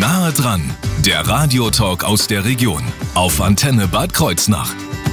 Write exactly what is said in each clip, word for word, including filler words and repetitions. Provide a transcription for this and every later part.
Nahe dran, der Radiotalk aus der Region auf Antenne Bad Kreuznach.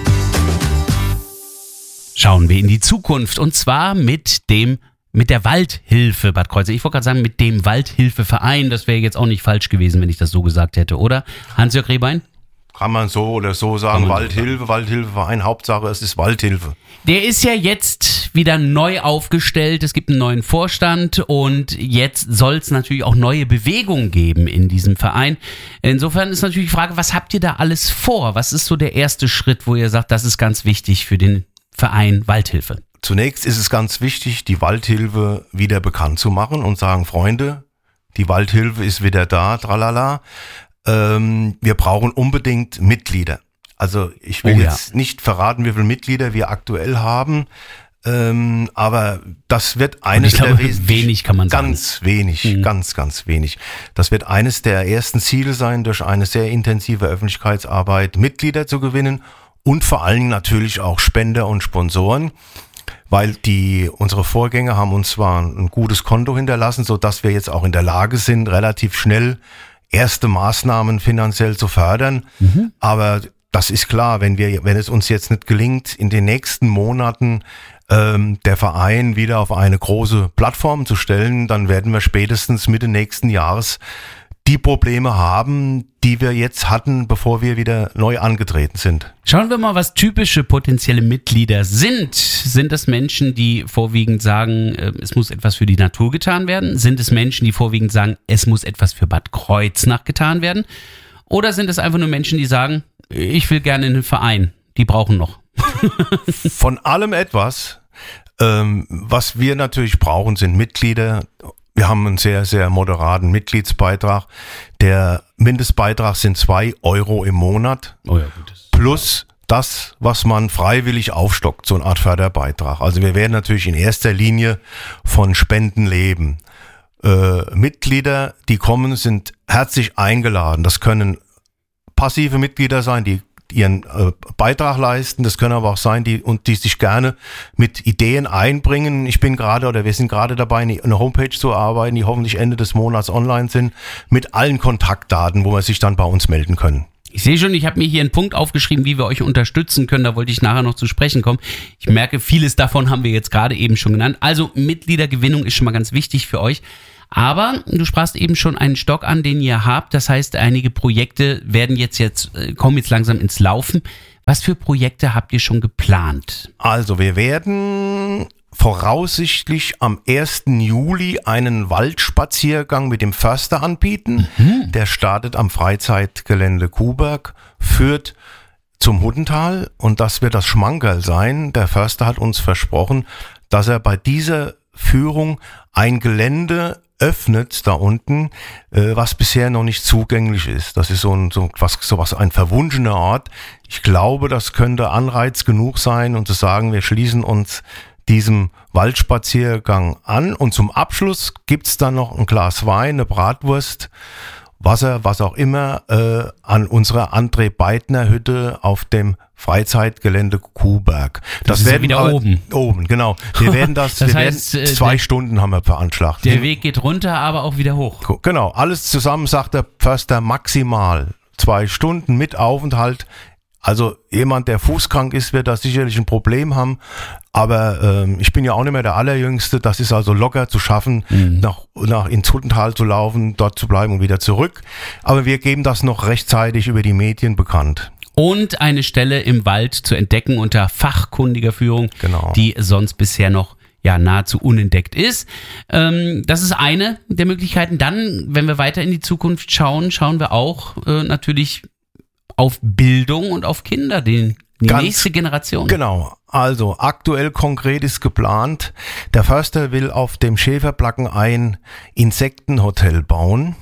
Schauen wir in die Zukunft und zwar mit dem mit der Waldhilfe Bad Kreuznach. Ich wollte gerade sagen, mit dem Waldhilfeverein. Das wäre jetzt auch nicht falsch gewesen, wenn ich das so gesagt hätte, oder? Hans-Jörg Rehbein? Kann man so oder so sagen, Waldhilfe, Waldhilfeverein, Hauptsache es ist Waldhilfe. Der ist ja jetzt wieder neu aufgestellt, es gibt einen neuen Vorstand und jetzt soll es natürlich auch neue Bewegungen geben in diesem Verein. Insofern ist natürlich die Frage, was habt ihr da alles vor? Was ist so der erste Schritt, wo ihr sagt, das ist ganz wichtig für den Verein Waldhilfe? Zunächst ist es ganz wichtig, die Waldhilfe wieder bekannt zu machen und sagen, Freunde, die Waldhilfe ist wieder da, tralala. Ähm, wir brauchen unbedingt Mitglieder. Also ich will oh, jetzt ja. nicht verraten, wie viele Mitglieder wir aktuell haben, ähm, aber das wird eines glaube, der wesentlichen, wenig kann man sagen. Ganz wenig, mhm. ganz, ganz wenig. Das wird eines der ersten Ziele sein, durch eine sehr intensive Öffentlichkeitsarbeit Mitglieder zu gewinnen und vor allen Dingen natürlich auch Spender und Sponsoren. Weil die, unsere Vorgänger haben uns zwar ein gutes Konto hinterlassen, so dass wir jetzt auch in der Lage sind, relativ schnell erste Maßnahmen finanziell zu fördern. Mhm. Aber das ist klar, wenn wir, wenn es uns jetzt nicht gelingt, in den nächsten Monaten ähm, der Verein wieder auf eine große Plattform zu stellen, dann werden wir spätestens Mitte nächsten Jahres die Probleme haben, die wir jetzt hatten, bevor wir wieder neu angetreten sind. Schauen wir mal, was typische potenzielle Mitglieder sind. Sind es Menschen, die vorwiegend sagen, es muss etwas für die Natur getan werden? Sind es Menschen, die vorwiegend sagen, es muss etwas für Bad Kreuznach getan werden? Oder sind es einfach nur Menschen, die sagen, ich will gerne in den Verein, die brauchen noch? Von allem etwas. Ähm, was wir natürlich brauchen, sind Mitglieder. Wir haben einen sehr, sehr moderaten Mitgliedsbeitrag. Der Mindestbeitrag sind zwei Euro im Monat. Oh ja, gut. Plus das, was man freiwillig aufstockt, so eine Art Förderbeitrag. Also wir werden natürlich in erster Linie von Spenden leben. Äh, Mitglieder, die kommen, sind herzlich eingeladen. Das können passive Mitglieder sein, die ihren äh, Beitrag leisten. Das können aber auch sein, die und die sich gerne mit Ideen einbringen. Ich bin gerade oder wir sind gerade dabei, eine Homepage zu arbeiten, die hoffentlich Ende des Monats online sind, mit allen Kontaktdaten, wo man sich dann bei uns melden können. Ich sehe schon, ich habe mir hier einen Punkt aufgeschrieben, wie wir euch unterstützen können. Da wollte ich nachher noch zu sprechen kommen. Ich merke, vieles davon haben wir jetzt gerade eben schon genannt. Also Mitgliedergewinnung ist schon mal ganz wichtig für euch. Aber du sprachst eben schon einen Stock an, den ihr habt. Das heißt, einige Projekte werden jetzt, jetzt kommen jetzt langsam ins Laufen. Was für Projekte habt ihr schon geplant? Also wir werden voraussichtlich am ersten Juli einen Waldspaziergang mit dem Förster anbieten. Mhm. Der startet am Freizeitgelände Kuhberg, führt zum Huttental und das wird das Schmankerl sein. Der Förster hat uns versprochen, dass er bei dieser Führung ein Gelände öffnet da unten, äh, was bisher noch nicht zugänglich ist. Das ist so ein so was so was ein verwunschener Ort. Ich glaube, das könnte Anreiz genug sein, um zu sagen, wir schließen uns diesem Waldspaziergang an und zum Abschluss gibt's dann noch ein Glas Wein, eine Bratwurst, Wasser, was auch immer, äh, an unserer André Beitner Hütte auf dem Freizeitgelände Kuhberg. Das, das ist ja wieder aber, oben. Oben, genau. Wir werden das, das wir heißt, werden zwei der, Stunden haben wir veranschlagt. Der Weg geht runter, aber auch wieder hoch. Genau, alles zusammen sagt der Förster maximal zwei Stunden mit Aufenthalt. Also jemand, der fußkrank ist, wird da sicherlich ein Problem haben. Aber ähm, ich bin ja auch nicht mehr der Allerjüngste. Das ist also locker zu schaffen, mhm. nach, nach ins Huttental zu laufen, dort zu bleiben und wieder zurück. Aber wir geben das noch rechtzeitig über die Medien bekannt. Und eine Stelle im Wald zu entdecken unter fachkundiger Führung, genau. die sonst bisher noch ja nahezu unentdeckt ist. Ähm, das ist eine der Möglichkeiten. Dann, wenn wir weiter in die Zukunft schauen, schauen wir auch äh, natürlich auf Bildung und auf Kinder, die, die Ganz, nächste Generation. Genau. Also aktuell konkret ist geplant, der Förster will auf dem Schäferplacken ein Insektenhotel bauen.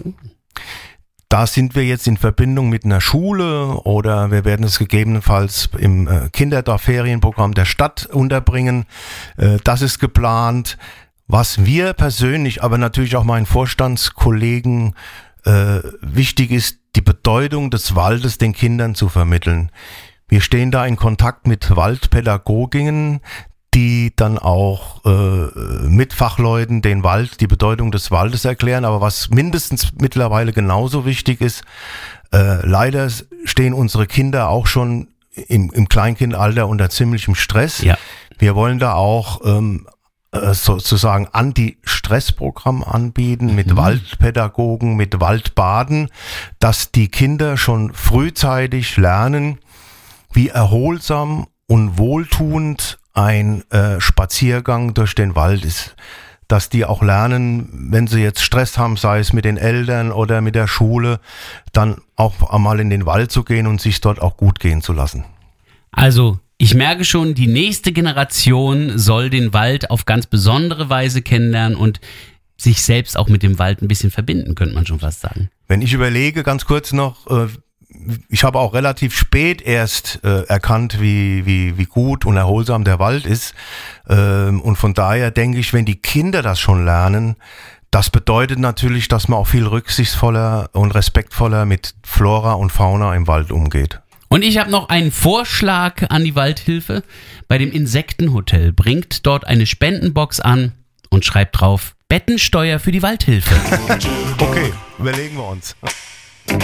Da sind wir jetzt in Verbindung mit einer Schule oder wir werden es gegebenenfalls im äh, Kinderdorf-Ferienprogramm der Stadt unterbringen. Äh, das ist geplant. Was wir persönlich, aber natürlich auch meinen Vorstandskollegen äh, wichtig ist, die Bedeutung des Waldes den Kindern zu vermitteln. Wir stehen da in Kontakt mit Waldpädagoginnen, die dann auch äh, mit Fachleuten den Wald, die Bedeutung des Waldes erklären. Aber was mindestens mittlerweile genauso wichtig ist, äh, leider stehen unsere Kinder auch schon im, im Kleinkindalter unter ziemlichem Stress. Ja. Wir wollen da auch ähm, äh, sozusagen Anti-Stress-Programm anbieten mit mhm. Waldpädagogen, mit Waldbaden, dass die Kinder schon frühzeitig lernen, wie erholsam und wohltuend ein äh, Spaziergang durch den Wald ist. Dass die auch lernen, wenn sie jetzt Stress haben, sei es mit den Eltern oder mit der Schule, dann auch einmal in den Wald zu gehen und sich dort auch gut gehen zu lassen. Also, ich merke schon, die nächste Generation soll den Wald auf ganz besondere Weise kennenlernen und sich selbst auch mit dem Wald ein bisschen verbinden, könnte man schon fast sagen. Wenn ich überlege, ganz kurz noch, äh, ich habe auch relativ spät erst äh, erkannt, wie, wie, wie gut und erholsam der Wald ist. Ähm, und von daher denke ich, wenn die Kinder das schon lernen, das bedeutet natürlich, dass man auch viel rücksichtsvoller und respektvoller mit Flora und Fauna im Wald umgeht. Und ich habe noch einen Vorschlag an die Waldhilfe. Bei dem Insektenhotel bringt dort eine Spendenbox an und schreibt drauf Bettensteuer für die Waldhilfe. Okay, überlegen wir uns.